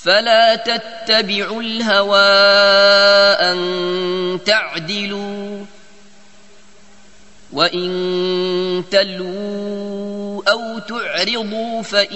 فلا تتبعوا الهوى أن تعدلوا، وإن تلووا أو تعرضوا